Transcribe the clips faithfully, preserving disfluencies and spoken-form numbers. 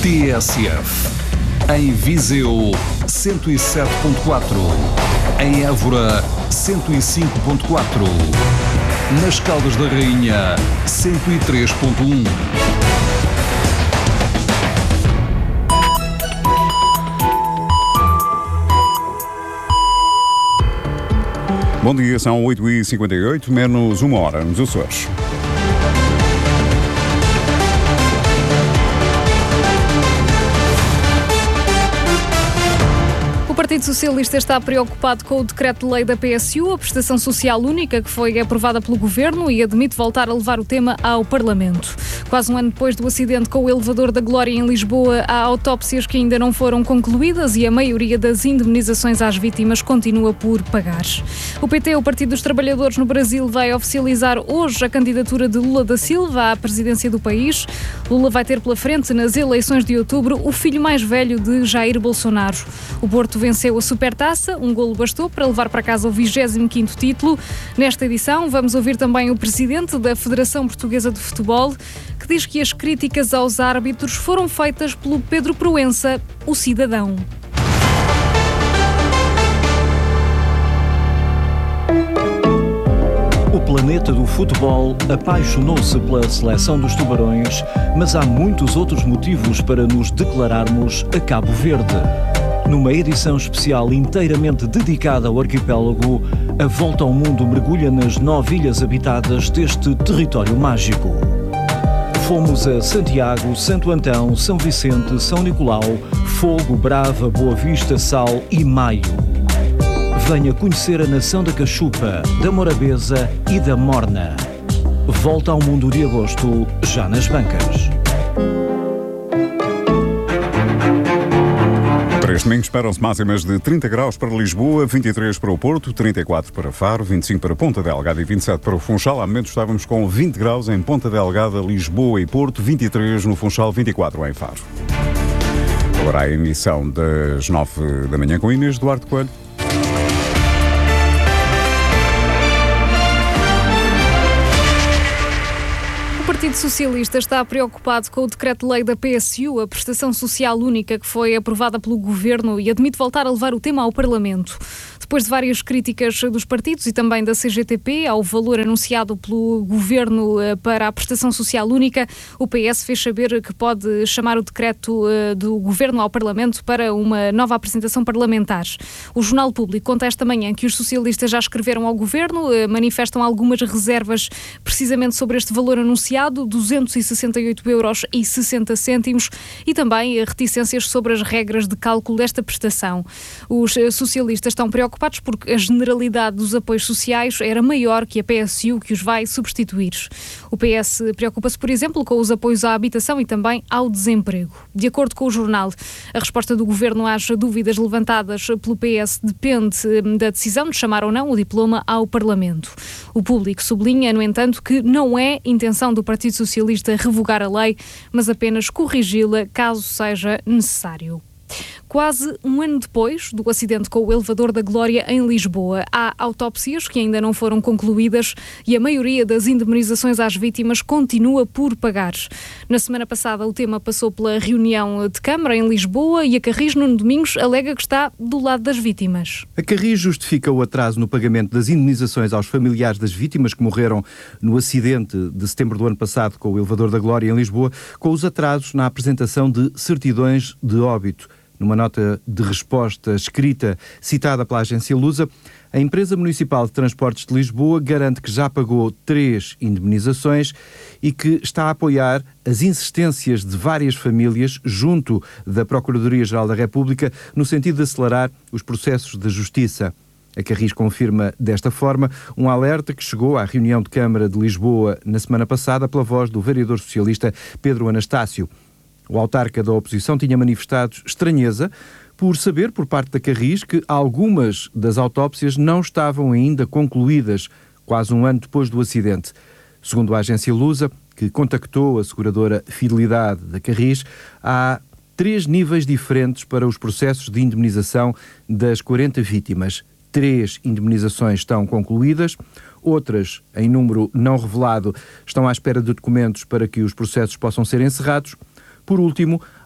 T S F. Em Viseu, cento e sete ponto quatro. Em Évora, cento e cinco ponto quatro. Nas Caldas da Rainha, cento e três ponto um. Bom dia, são oito e cinquenta e oito, menos uma hora nos Açores. O Partido Socialista está preocupado com o decreto-lei da P S U, a prestação social única, que foi aprovada pelo Governo, e admite voltar a levar o tema ao Parlamento. Quase um ano depois do acidente com o elevador da Glória em Lisboa, há autópsias que ainda não foram concluídas e a maioria das indemnizações às vítimas continua por pagar. O P T, o Partido dos Trabalhadores no Brasil, vai oficializar hoje a candidatura de Lula da Silva à presidência do país. Lula vai ter pela frente, nas eleições de outubro, o filho mais velho de Jair Bolsonaro. O Porto venceu a Supertaça, um golo bastou para levar para casa o vigésimo quinto título. Nesta edição vamos ouvir também o presidente da Federação Portuguesa de Futebol, que diz que as críticas aos árbitros foram feitas pelo Pedro Proença, o cidadão. O planeta do futebol apaixonou-se pela seleção dos Tubarões, mas há muitos outros motivos para nos declararmos a Cabo Verde. Numa edição especial inteiramente dedicada ao arquipélago, a Volta ao Mundo mergulha nas nove ilhas habitadas deste território mágico. Fomos a Santiago, Santo Antão, São Vicente, São Nicolau, Fogo, Brava, Boa Vista, Sal e Maio. Venha conhecer a nação da Cachupa, da Morabeza e da Morna. Volta ao Mundo de agosto, já nas bancas. Para este domingo esperam-se máximas de trinta graus para Lisboa, vinte e três para o Porto, trinta e quatro para Faro, vinte e cinco para Ponta Delgada e vinte e sete para o Funchal. Há momentos estávamos com vinte graus em Ponta Delgada, Lisboa e Porto, vinte e três no Funchal, vinte e quatro em Faro. Agora a emissão das nove da manhã com Inês Duarte Coelho. O Partido Socialista está preocupado com o decreto-lei da P S U, a prestação social única, que foi aprovada pelo Governo, e admite voltar a levar o tema ao Parlamento. Depois de várias críticas dos partidos e também da C G T P ao valor anunciado pelo Governo para a prestação social única, o P S fez saber que pode chamar o decreto do Governo ao Parlamento para uma nova apresentação parlamentar. O Jornal Público conta esta manhã que os socialistas já escreveram ao Governo, manifestam algumas reservas precisamente sobre este valor anunciado, duzentos e sessenta e oito euros e sessenta cêntimos, e também reticências sobre as regras de cálculo desta prestação. Os socialistas estão preocupados porque a generalidade dos apoios sociais era maior que a P S U, que os vai substituir. O P S preocupa-se, por exemplo, com os apoios à habitação e também ao desemprego. De acordo com o jornal, a resposta do Governo às dúvidas levantadas pelo P S depende da decisão de chamar ou não o diploma ao Parlamento. O Público sublinha, no entanto, que não é intenção do Partido Socialista revogar a lei, mas apenas corrigi-la caso seja necessário. Quase um ano depois do acidente com o elevador da Glória em Lisboa, há autópsias que ainda não foram concluídas e a maioria das indemnizações às vítimas continua por pagar. Na semana passada, o tema passou pela reunião de Câmara em Lisboa e a Carris Nuno Domingos alega que está do lado das vítimas. A Carris justifica o atraso no pagamento das indemnizações aos familiares das vítimas que morreram no acidente de setembro do ano passado com o elevador da Glória em Lisboa, com os atrasos na apresentação de certidões de óbito. Numa nota de resposta escrita citada pela agência Lusa, a empresa municipal de transportes de Lisboa garante que já pagou três indemnizações e que está a apoiar as insistências de várias famílias junto da Procuradoria-Geral da República no sentido de acelerar os processos de justiça. A Carris confirma desta forma um alerta que chegou à reunião de Câmara de Lisboa na semana passada pela voz do vereador socialista Pedro Anastácio. O autarca da oposição tinha manifestado estranheza por saber, por parte da Carris, que algumas das autópsias não estavam ainda concluídas, quase um ano depois do acidente. Segundo a agência Lusa, que contactou a seguradora Fidelidade da Carris, há três níveis diferentes para os processos de indemnização das quarenta vítimas. Três indemnizações estão concluídas, outras, em número não revelado, estão à espera de documentos para que os processos possam ser encerrados. Por último,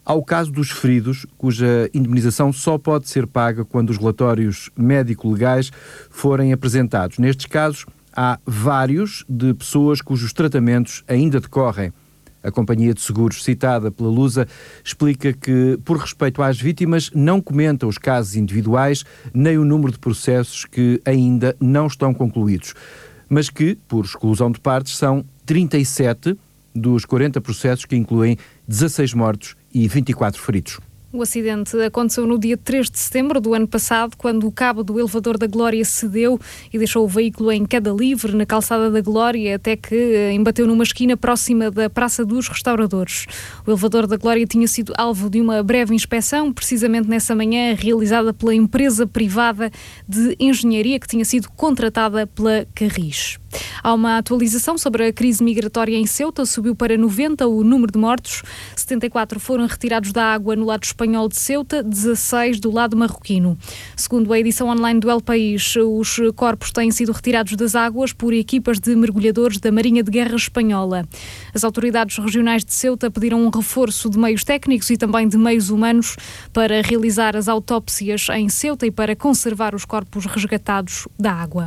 Há o caso dos feridos, cuja indemnização só pode ser paga quando os relatórios médico-legais forem apresentados. Nestes casos, há vários de pessoas cujos tratamentos ainda decorrem. A companhia de seguros citada pela Lusa explica que, por respeito às vítimas, não comenta os casos individuais nem o número de processos que ainda não estão concluídos, mas que, por exclusão de partes, são trinta e sete dos quarenta processos que incluem dezasseis mortos e vinte e quatro feridos. O acidente aconteceu no dia três de setembro do ano passado, quando o cabo do elevador da Glória cedeu e deixou o veículo em queda livre na calçada da Glória, até que embateu numa esquina próxima da Praça dos Restauradores. O elevador da Glória tinha sido alvo de uma breve inspeção, precisamente nessa manhã, realizada pela empresa privada de engenharia que tinha sido contratada pela Carris. Há uma atualização sobre a crise migratória em Ceuta, subiu para noventa o número de mortos, setenta e quatro foram retirados da água no lado espanhol de Ceuta, dezasseis do lado marroquino. Segundo a edição online do El País, os corpos têm sido retirados das águas por equipas de mergulhadores da Marinha de Guerra Espanhola. As autoridades regionais de Ceuta pediram um reforço de meios técnicos e também de meios humanos para realizar as autópsias em Ceuta e para conservar os corpos resgatados da água.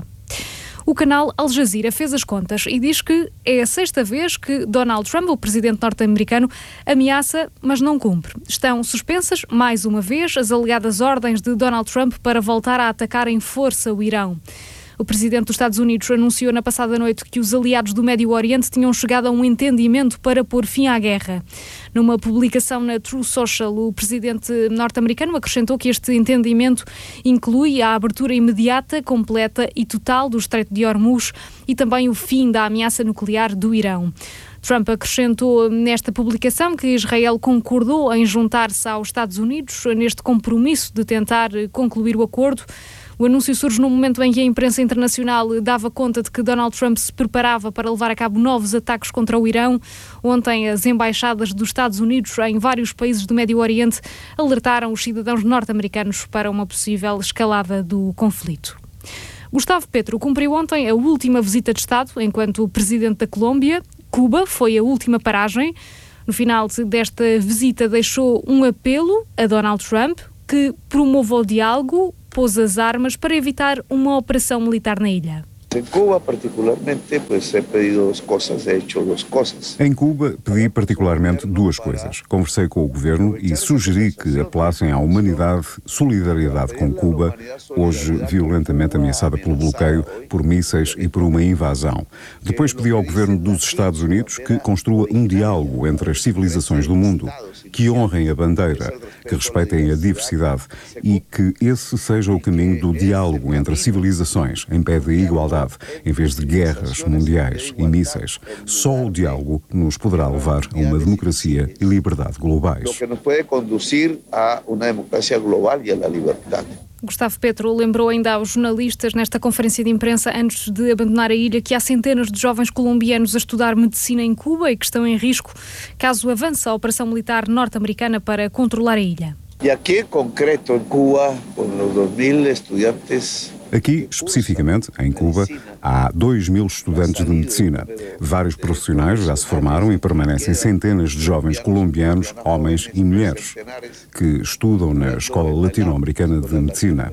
O canal Al Jazeera fez as contas e diz que é a sexta vez que Donald Trump, o presidente norte-americano, ameaça, mas não cumpre. Estão suspensas, mais uma vez, as alegadas ordens de Donald Trump para voltar a atacar em força o Irão. O presidente dos Estados Unidos anunciou na passada noite que os aliados do Médio Oriente tinham chegado a um entendimento para pôr fim à guerra. Numa publicação na True Social, o presidente norte-americano acrescentou que este entendimento inclui a abertura imediata, completa e total do Estreito de Hormuz e também o fim da ameaça nuclear do Irão. Trump acrescentou nesta publicação que Israel concordou em juntar-se aos Estados Unidos neste compromisso de tentar concluir o acordo. O anúncio surge num momento em que a imprensa internacional dava conta de que Donald Trump se preparava para levar a cabo novos ataques contra o Irão. Ontem, as embaixadas dos Estados Unidos em vários países do Médio Oriente alertaram os cidadãos norte-americanos para uma possível escalada do conflito. Gustavo Petro cumpriu ontem a última visita de Estado enquanto presidente da Colômbia. Cuba foi a última paragem. No final desta visita deixou um apelo a Donald Trump que promova o diálogo, pôs as armas para evitar uma operação militar na ilha. Em Cuba, particularmente, pues he pedido dos coisas, he hecho dos coisas. Em Cuba, pedi particularmente duas coisas. Conversei com o governo e sugeri que apelassem à humanidade, solidariedade com Cuba, hoje violentamente ameaçada pelo bloqueio, por mísseis e por uma invasão. Depois pedi ao governo dos Estados Unidos que construa um diálogo entre as civilizações do mundo, que honrem a bandeira, que respeitem a diversidade e que esse seja o caminho do diálogo entre civilizações, em pé de igualdade, em vez de guerras mundiais e mísseis. Só o diálogo nos poderá levar a uma democracia e liberdade globais. O que nos pode conduzir a uma democracia global e a liberdade. Gustavo Petro lembrou ainda aos jornalistas nesta conferência de imprensa antes de abandonar a ilha que há centenas de jovens colombianos a estudar medicina em Cuba e que estão em risco caso avance a operação militar norte-americana para controlar a ilha. E aqui, em concreto, em Cuba, com os dois mil estudantes. Aqui, especificamente, em Cuba, há dois mil estudantes de medicina. Vários profissionais já se formaram e permanecem centenas de jovens colombianos, homens e mulheres, que estudam na Escola Latino-Americana de Medicina.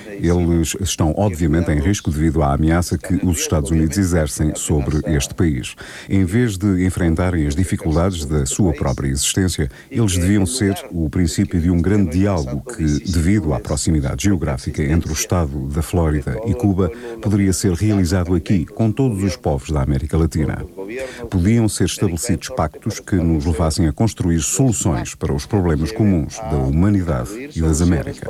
Eles estão, obviamente, em risco devido à ameaça que os Estados Unidos exercem sobre este país. Em vez de enfrentarem as dificuldades da sua própria existência, eles deviam ser o princípio de um grande diálogo que, devido à proximidade geográfica entre o Estado da Flórida e Cuba, poderia ser realizado aqui, com todos os povos da América Latina. Podiam ser estabelecidos pactos que nos levassem a construir soluções para os problemas comuns da humanidade e das Américas.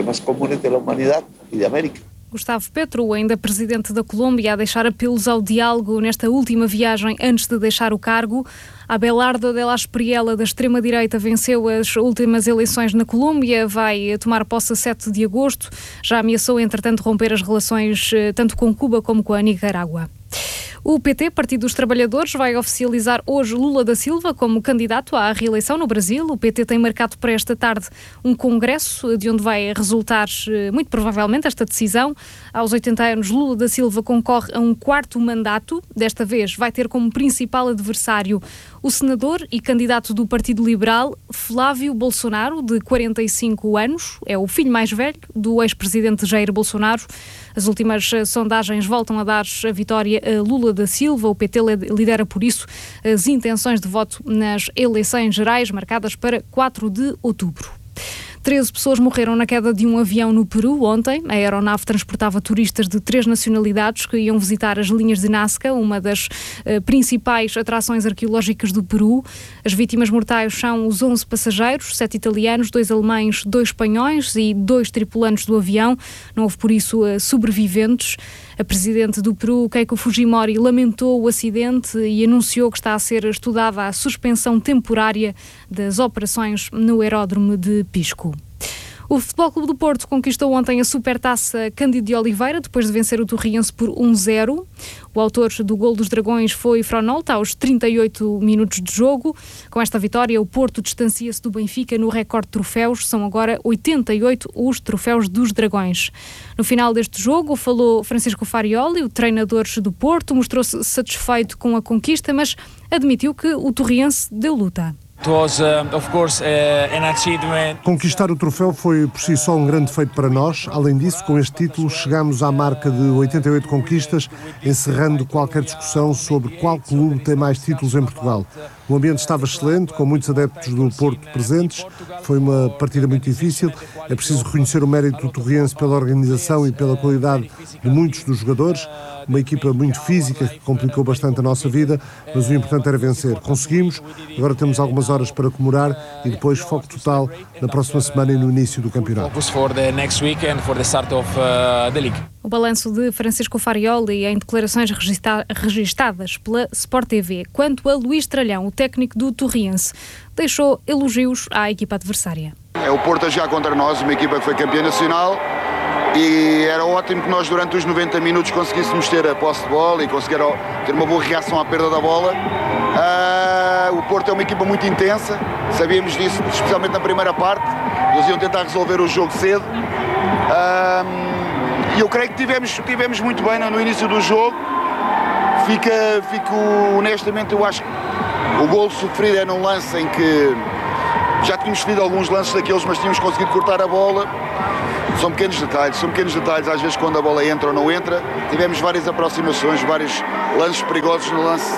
Gustavo Petro, ainda presidente da Colômbia, a deixar apelos ao diálogo nesta última viagem antes de deixar o cargo. Abelardo de la Espriella, da extrema-direita, venceu as últimas eleições na Colômbia, vai tomar posse a sete de agosto. Já ameaçou, entretanto, romper as relações tanto com Cuba como com a Nicarágua. O P T, Partido dos Trabalhadores, vai oficializar hoje Lula da Silva como candidato à reeleição no Brasil. O P T tem marcado para esta tarde um congresso de onde vai resultar, muito provavelmente, esta decisão. Aos oitenta anos, Lula da Silva concorre a um quarto mandato. Desta vez vai ter como principal adversário O senador e candidato do Partido Liberal, Flávio Bolsonaro, de quarenta e cinco anos, é o filho mais velho do ex-presidente Jair Bolsonaro. As últimas sondagens voltam a dar a vitória a Lula da Silva. O P T lidera, por isso, as intenções de voto nas eleições gerais marcadas para quatro de outubro. treze pessoas morreram na queda de um avião no Peru ontem. A aeronave transportava turistas de três nacionalidades que iam visitar as linhas de Nazca, uma das uh, principais atrações arqueológicas do Peru. As vítimas mortais são os onze passageiros, sete italianos, dois alemães, dois espanhóis e dois tripulantes do avião. Não houve, por isso, uh, sobreviventes. A presidente do Peru, Keiko Fujimori, lamentou o acidente e anunciou que está a ser estudada a suspensão temporária das operações no aeródromo de Pisco. O Futebol Clube do Porto conquistou ontem a Supertaça Cândido de Oliveira, depois de vencer o Torriense por um zero. O autor do gol dos Dragões foi Fronolta, aos trinta e oito minutos de jogo. Com esta vitória, o Porto distancia-se do Benfica no recorde de troféus. São agora oitenta e oito os troféus dos Dragões. No final deste jogo, falou Francisco Farioli, o treinador do Porto, mostrou-se satisfeito com a conquista, mas admitiu que o Torriense deu luta. Conquistar o troféu foi por si só um grande feito para nós. Além disso, com este título chegamos à marca de oitenta e oito conquistas, encerrando qualquer discussão sobre qual clube tem mais títulos em Portugal. O ambiente estava excelente, com muitos adeptos do Porto presentes. Foi uma partida muito difícil. É preciso reconhecer o mérito do Torriense pela organização e pela qualidade de muitos dos jogadores. Uma equipa muito física que complicou bastante a nossa vida, mas o importante era vencer. Conseguimos, agora temos algumas horas para comemorar e depois foco total na próxima semana e no início do campeonato. O balanço de Francisco Farioli em declarações registra- registadas pela Sport T V. Quanto a Luís Tralhão, o técnico do Torriense, deixou elogios à equipa adversária. É o Porto a jogar contra nós, uma equipa que foi campeã nacional, e era ótimo que nós durante os noventa minutos conseguíssemos ter a posse de bola e conseguir ter uma boa reação à perda da bola. Uh, o Porto é uma equipa muito intensa, sabíamos disso, especialmente na primeira parte. Eles iam tentar resolver o jogo cedo. E uh, eu creio que tivemos, tivemos muito bem no início do jogo. Fica, fico, honestamente, eu acho que o golo sofrido é num lance em que já tínhamos sofrido alguns lances daqueles, mas tínhamos conseguido cortar a bola. São pequenos detalhes, são pequenos detalhes, às vezes quando a bola entra ou não entra. Tivemos várias aproximações, vários lances perigosos no lance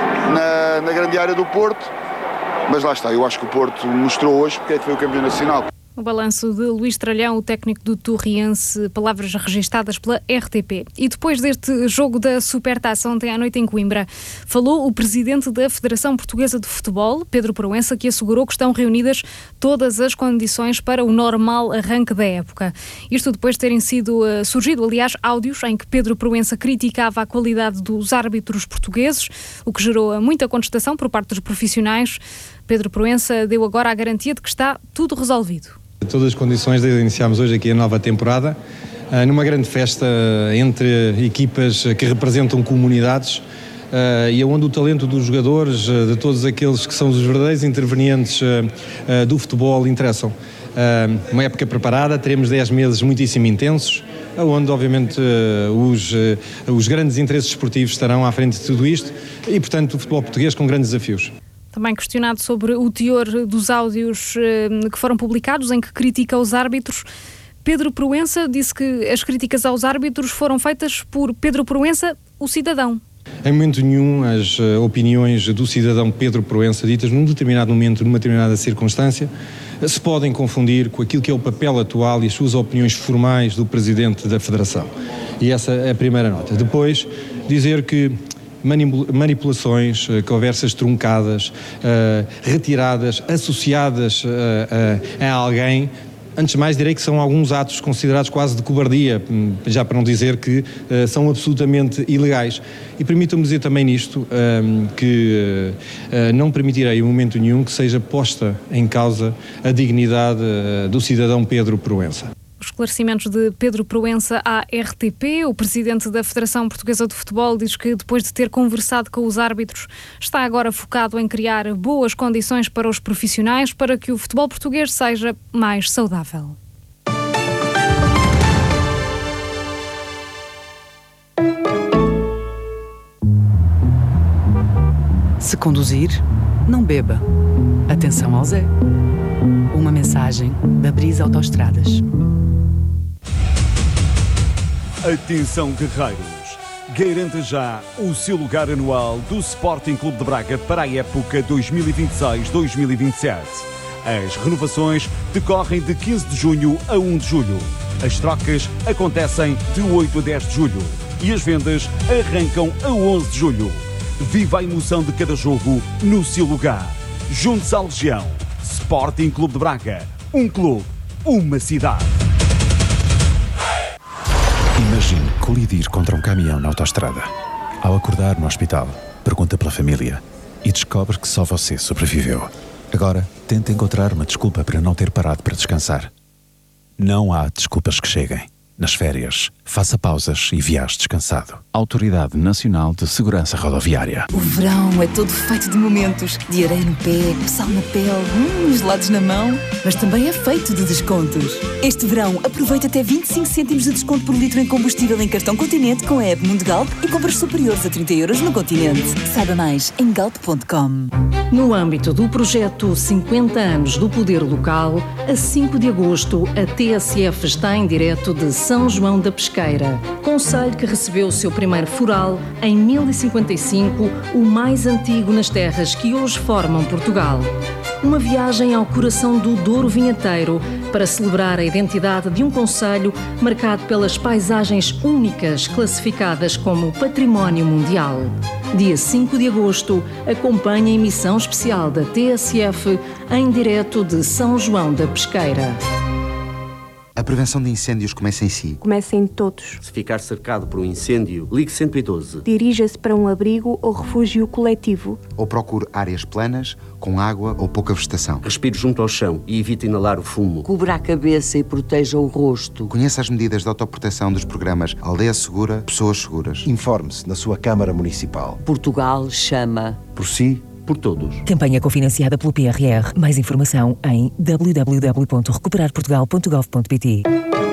na, na grande área do Porto, mas lá está, eu acho que o Porto mostrou hoje porque é que foi o campeão nacional. O balanço de Luís Tralhão, o técnico do Torriense, palavras registadas pela R T P. E depois deste jogo da Supertaça ontem à noite em Coimbra, falou o presidente da Federação Portuguesa de Futebol, Pedro Proença, que assegurou que estão reunidas todas as condições para o normal arranque da época. Isto depois de terem sido, uh, surgido, aliás, áudios em que Pedro Proença criticava a qualidade dos árbitros portugueses, o que gerou muita contestação por parte dos profissionais. Pedro Proença deu agora a garantia de que está tudo resolvido. Todas as condições de iniciarmos hoje aqui a nova temporada, numa grande festa entre equipas que representam comunidades e onde o talento dos jogadores, de todos aqueles que são os verdadeiros intervenientes do futebol, interessam. Uma época preparada, teremos dez meses muitíssimo intensos, onde obviamente os, os grandes interesses esportivos estarão à frente de tudo isto e, portanto, o futebol português com grandes desafios. Também questionado sobre o teor dos áudios eh, que foram publicados, em que critica os árbitros, Pedro Proença disse que as críticas aos árbitros foram feitas por Pedro Proença, o cidadão. Em momento nenhum, as uh, opiniões do cidadão Pedro Proença, ditas num determinado momento, numa determinada circunstância, uh, se podem confundir com aquilo que é o papel atual e as suas opiniões formais do Presidente da Federação. E essa é a primeira nota. Depois, dizer que manipulações, conversas truncadas, uh, retiradas, associadas uh, uh, a alguém, antes de mais direi que são alguns atos considerados quase de cobardia, já para não dizer que uh, são absolutamente ilegais. E permitam-me dizer também nisto uh, que uh, não permitirei em momento nenhum que seja posta em causa a dignidade uh, do cidadão Pedro Proença. Os esclarecimentos de Pedro Proença à R T P. O presidente da Federação Portuguesa de Futebol diz que, depois de ter conversado com os árbitros, está agora focado em criar boas condições para os profissionais para que o futebol português seja mais saudável. Se conduzir, não beba. Atenção ao Zé. Uma mensagem da Brisa Autoestradas. Atenção, guerreiros! Garanta já o seu lugar anual do Sporting Clube de Braga para a época dois mil e vinte e seis dois mil e vinte e sete. As renovações decorrem de quinze de junho a um de julho. As trocas acontecem de oito a dez de julho. E as vendas arrancam a onze de julho. Viva a emoção de cada jogo no seu lugar. Junte-se à Legião. Sporting Clube de Braga. Um clube, uma cidade. Imagine colidir contra um caminhão na autoestrada. Ao acordar no hospital, pergunta pela família e descobre que só você sobreviveu. Agora, tente encontrar uma desculpa para não ter parado para descansar. Não há desculpas que cheguem. Nas férias, faça pausas e viaje descansado. Autoridade Nacional de Segurança Rodoviária. O verão é todo feito de momentos. De areia no pé, sal na pele, hum, gelados na mão. Mas também é feito de descontos. Este verão, aproveita até vinte e cinco cêntimos de desconto por litro em combustível em cartão Continente com a app Mundo Galp e compras superiores a trinta euros no Continente. Saiba mais em galp ponto com. No âmbito do projeto cinquenta anos do Poder Local, a cinco de agosto, a T S F está em direto de São João da Pesqueira, concelho que recebeu o seu primeiro foral em mil e cinquenta e cinco, o mais antigo nas terras que hoje formam Portugal. Uma viagem ao coração do Douro Vinheteiro para celebrar a identidade de um concelho marcado pelas paisagens únicas classificadas como Património Mundial. Dia cinco de agosto, acompanhe a emissão especial da T S F em direto de São João da Pesqueira. A prevenção de incêndios começa em si. Começa em todos. Se ficar cercado por um incêndio, ligue cento e doze. Dirija-se para um abrigo ou refúgio coletivo. Ou procure áreas planas, com água ou pouca vegetação. Respire junto ao chão e evite inalar o fumo. Cubra a cabeça e proteja o rosto. Conheça as medidas de autoproteção dos programas Aldeia Segura, Pessoas Seguras. Informe-se na sua Câmara Municipal. Portugal chama. Por si, por todos. Campanha cofinanciada pelo P R R. Mais informação em w w w ponto recuperar portugal ponto gov ponto p t.